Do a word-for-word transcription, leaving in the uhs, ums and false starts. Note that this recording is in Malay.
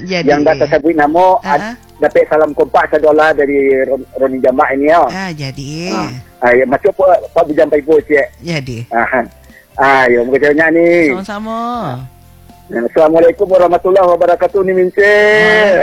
Jadi. Yang dah tersebut nama Uh-huh. dapat salam kompak sedolah dari Ron- Roni Jamak ini ya. Ah, jadi. Ah, ya macam apa apa berjampai pun cik. Jadi. Ah. Ah, ya mungkin ni. Sama-sama. Assalamualaikum warahmatullahi wabarakatuh ni Min Cik.